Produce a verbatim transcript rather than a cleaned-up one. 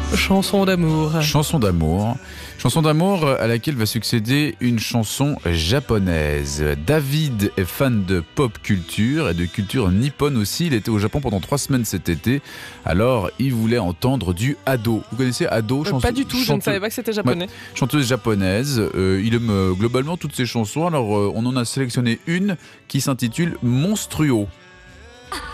Chanson d'amour. Chanson d'amour. Chanson d'amour à laquelle va succéder une chanson japonaise. David est fan de pop culture et de culture nippone aussi. Il était au Japon pendant trois semaines cet été. Alors, il voulait entendre du Ado. Vous connaissez Ado? euh, Pas du tout, je ne savais pas que c'était japonais. Ouais, chanteuse japonaise. Euh, il aime euh, globalement toutes ses chansons. Alors, euh, on en a sélectionné une qui s'intitule Monstruo.